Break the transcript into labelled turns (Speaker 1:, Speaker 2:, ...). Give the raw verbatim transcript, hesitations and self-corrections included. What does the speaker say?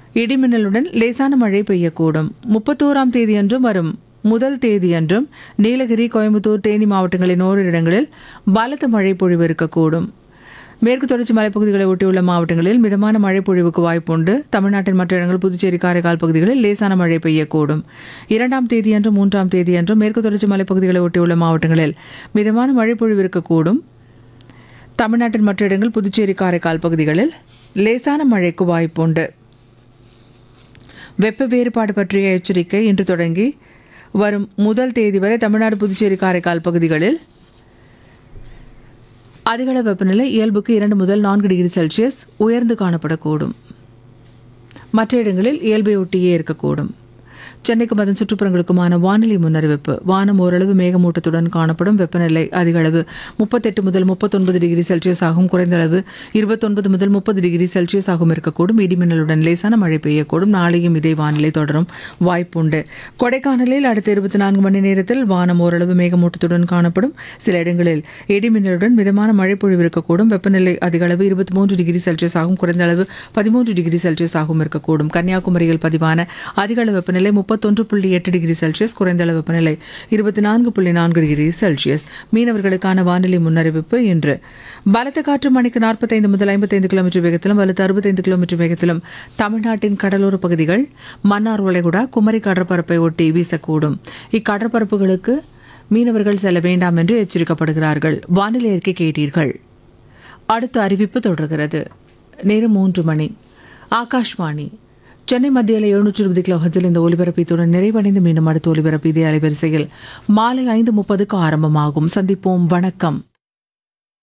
Speaker 1: இடிமின்னலுடன் லேசான மழை பெய்யக்கூடும். முப்பத்தோராம் தேதியன்றும் வரும் முதல் தேதியன்றும் நீலகிரி, கோயம்புத்தூர், தேனி மாவட்டங்களின் ஓரிரு இடங்களில் பலத்த மழை பொழிவு இருக்கக்கூடும். மேற்கு தொடர்ச்சி மலைப்பகுதிகளை ஒட்டியுள்ள மாவட்டங்களில் மிதமான மழை பொழிவுக்கு வாய்ப்புண்டு. தமிழ்நாட்டின் மற்ற இடங்கள் புதுச்சேரி, காரைக்கால் பகுதிகளில் லேசான மழை பெய்யக்கூடும். இரண்டாம் தேதியன்றும் மூன்றாம் தேதியன்றும் மேற்கு தொடர்ச்சி மலைப்பகுதிகளை ஒட்டியுள்ள மாவட்டங்களில் மிதமான மழை பொழிவு இருக்கக்கூடும். தமிழ்நாட்டின் மற்ற இடங்கள் புதுச்சேரி, காரைக்கால் பகுதிகளில் லேசான மழைக்கு வாய்ப்புண்டு. வெப்ப வேறுபாடு பற்றிய எச்சரிக்கை இன்று தொடங்கி வரும் முதல் தேதி வரை தமிழ்நாடு, புதுச்சேரி, காரைக்கால் பகுதிகளில் அதிகளவு வெப்பநிலை இயல்புக்கு இரண்டு முதல் நான்கு டிகிரி செல்சியஸ் உயர்ந்து காணப்படக்கூடும். மற்ற இடங்களில் இயல்பை ஒட்டியே இருக்கக்கூடும். சென்னைக்கும் அதன் சுற்றுப்புறங்களுக்குமான வானிலை முன்னறிவிப்பு. வானம் ஓரளவு மேகமூட்டத்துடன் காணப்படும். வெப்பநிலை அதிக அளவு முப்பத்தெட்டு முதல் முப்பத்தொன்பது டிகிரி செல்சியஸ் ஆகும். குறைந்த அளவு இருபத்தொன்பது முதல் முப்பது டிகிரி செல்சியஸ் ஆகும் இருக்கக்கூடும். இடிமின்னலுடன் லேசான மழை பெய்யக்கூடும். நாளையும் இதே வானிலை தொடரும் வாய்ப்புண்டு. கொடைக்கானலில் அடுத்த இருபத்தி நான்கு மணி நேரத்தில் வானம் ஓரளவு மேகமூட்டத்துடன் காணப்படும். சில இடங்களில் இடிமின்னலுடன் மிதமான மழை பொழிவு இருக்கக்கூடும். வெப்பநிலை அதிக அளவு இருபத்தி மூன்று டிகிரி செல்சியஸ் ஆகும். குறைந்த அளவு பதிமூன்று டிகிரி செல்சியஸ் ஆகும் இருக்கக்கூடும். கன்னியாகுமரியில் பதிவான அதிக அளவு வெப்பநிலை முப்பத்தொன்று புள்ளி எட்டு டிகிரி செல்சியஸ். குறைந்த அளவு வெப்பநிலை இருபத்தி நான்கு புள்ளி நான்கு டிகிரி செல்சியஸ். மீனவர்களுக்கான வானிலை முன்னறிவிப்பு இன்று பலத்த காற்று மணிக்கு நாற்பத்தைந்து முதல் ஐம்பத்தைந்து கிலோமீட்டர் வேகத்திலும் வலுத்து அறுபத்தைந்து கிலோமீட்டர் வேகத்திலும் தமிழ்நாட்டின் கடலோர பகுதிகள், மன்னார் வளைகுடா, குமரி கடற்பரப்பை ஒட்டி வீசக்கூடும். இக்கடற்பரப்புகளுக்கு மீனவர்கள் செல்ல வேண்டாம் என்று எச்சரிக்கப்படுகிறார்கள். வானிலை அறிக்கை கேட்டீர்கள். அடுத்த அறிவிப்பு தொடர்கிறது. நேரம் மூன்று மணி. ஆகாஷ்வாணி சென்னை மத்தியில் எழுநூற்று இருபது கிலோ ஹெர்ட்ஸில் இந்த ஒலிபரப்பீத்துடன் நிறைவடைந்து மீண்டும் அடுத்த ஒலிபரப்பு இதே அலைவரிசையில் மாலை ஐந்து முப்பதுக்கு ஆரம்பமாகும். சந்திப்போம். வணக்கம்.